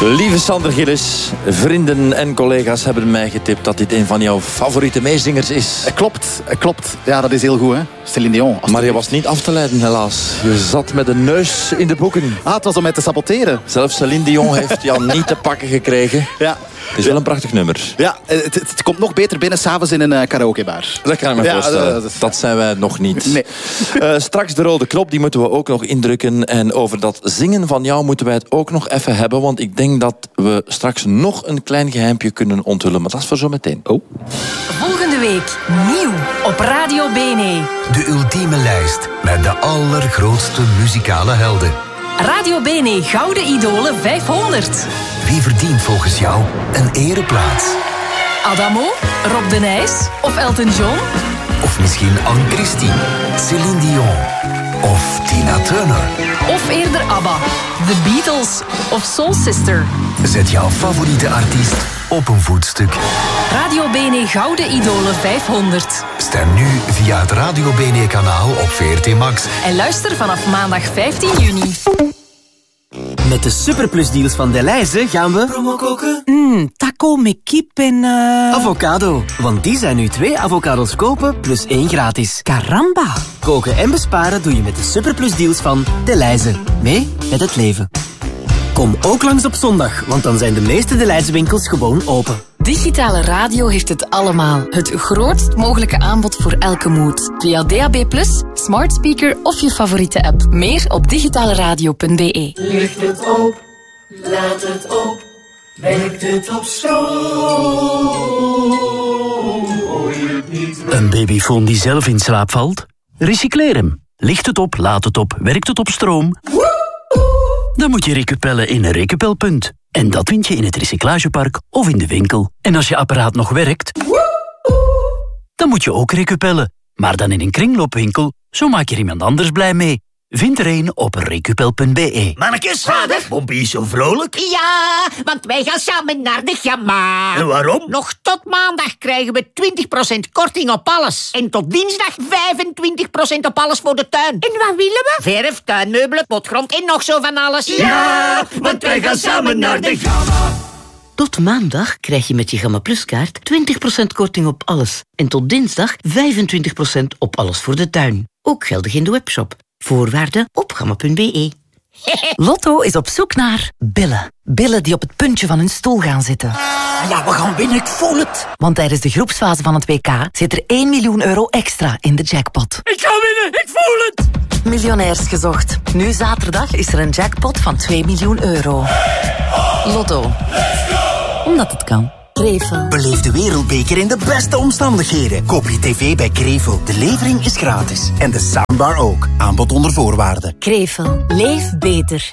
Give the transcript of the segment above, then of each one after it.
Lieve Sander Gillis, vrienden en collega's hebben mij getipt dat dit een van jouw favoriete meezingers is. Klopt. Ja, dat is heel goed, hè. Céline Dion. Maar je was niet af te leiden, helaas. Je zat met de neus in de boeken. Het was om mij te saboteren. Zelfs Céline Dion heeft jou niet te pakken gekregen. Ja. Het is wel een prachtig nummer. Ja, het komt nog beter binnen s'avonds in een karaokebar. Dat kan ik me voorstellen. Dat zijn wij nog niet. Nee. Straks de rode knop, die moeten we ook nog indrukken. En over dat zingen van jou moeten wij het ook nog even hebben. Want ik denk dat we straks nog een klein geheimpje kunnen onthullen. Maar dat is voor zo meteen. Oh. Volgende week nieuw op Radio BNE. De ultieme lijst met de allergrootste muzikale helden. Radio BNE Gouden Idolen 500. Wie verdient volgens jou een ereplaats? Adamo, Rob de Nijs of Elton John? Of misschien Anne-Christine, Céline Dion of Tina Turner? Of eerder ABBA, The Beatles of Soul Sister? Zet jouw favoriete artiest op een voetstuk. Radio BNE Gouden Idolen 500. Stem nu via het Radio BNE-kanaal op VRT Max. En luister vanaf maandag 15 juni. Met de superplusdeals van Delhaize gaan we... Promo koken? Taco met kip en... Avocado. Want die zijn nu 2 avocados kopen plus 1 gratis. Caramba. Koken en besparen doe je met de superplusdeals van Delhaize. Mee met het leven. Kom ook langs op zondag, want dan zijn de meeste Delhaize winkels gewoon open. Digitale radio heeft het allemaal. Het grootst mogelijke aanbod voor elke mood. Via DAB+, smart speaker of je favoriete app. Meer op digitaleradio.be. Licht het op, laat het op, werkt het op stroom. Hoor je het niet? Een babyfoon die zelf in slaap valt? Recycleer hem. Licht het op, laat het op, werkt het op stroom? Dan moet je recupellen in een recupelpunt. En dat vind je in het recyclagepark of in de winkel. En als je apparaat nog werkt, dan moet je ook recupellen. Maar dan in een kringloopwinkel, zo maak je er iemand anders blij mee. Vind er een op recupel.be. Mannekes, vader, Bompie is zo vrolijk. Ja, want wij gaan samen naar de Gamma. En waarom? Nog tot maandag krijgen we 20% korting op alles. En tot dinsdag 25% op alles voor de tuin. En wat willen we? Verf, tuinmeubelen, potgrond en nog zo van alles. Ja, want wij gaan samen naar de Gamma. Tot maandag krijg je met je Gamma Plus kaart 20% korting op alles. En tot dinsdag 25% op alles voor de tuin. Ook geldig in de webshop. Voorwaarden op gamma.be. Lotto is op zoek naar billen. Billen die op het puntje van hun stoel gaan zitten. Ja, we gaan winnen, ik voel het. Want tijdens de groepsfase van het WK zit er 1 miljoen euro extra in de jackpot. Ik ga winnen, ik voel het. Miljonairs gezocht. Nu zaterdag is er een jackpot van 2 miljoen euro. Lotto. Omdat het kan. Krevel. Beleef de wereldbeker in de beste omstandigheden. Koop je tv bij Krevel. De levering is gratis. En de soundbar ook. Aanbod onder voorwaarden. Krevel. Leef beter.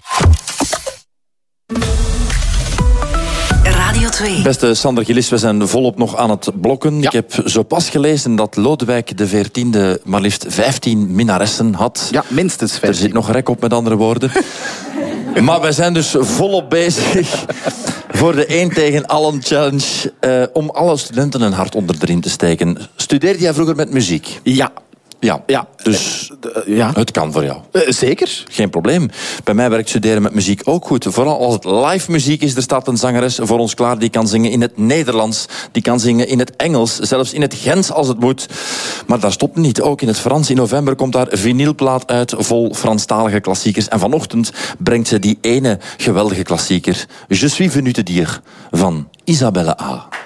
Radio 2. Beste Sander Gillis, we zijn volop nog aan het blokken. Ja. Ik heb zo pas gelezen dat Lodewijk XIV maar liefst 15 minnaressen had. Ja, minstens 15. Er zit nog rek op, met andere woorden. Maar wij zijn dus volop bezig voor de 1 tegen allen challenge. Om alle studenten een hart onder de riem te steken. Studeerde jij vroeger met muziek? Ja. Dus het kan voor jou. Zeker. Geen probleem. Bij mij werkt studeren met muziek ook goed. Vooral als het live muziek is. Er staat een zangeres voor ons klaar die kan zingen in het Nederlands. Die kan zingen in het Engels. Zelfs in het Gens als het moet. Maar daar stopt het niet. Ook in het Frans. In november komt daar vinylplaat uit vol Franstalige klassiekers. En vanochtend brengt ze die ene geweldige klassieker. Je suis venu te dire van Isabelle A.